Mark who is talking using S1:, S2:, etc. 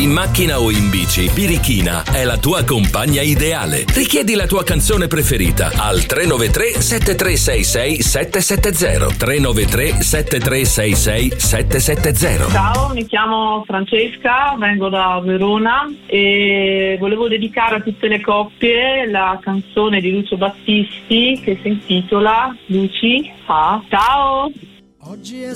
S1: In macchina o in bici, Birichina è la tua compagna ideale. Richiedi la tua canzone preferita al 393 7366 770. 393 7366 770.
S2: Ciao, mi chiamo Francesca, vengo da Verona e volevo dedicare a tutte le coppie la canzone di Lucio Battisti che si intitola Luci fa. Ciao!
S3: Oggi è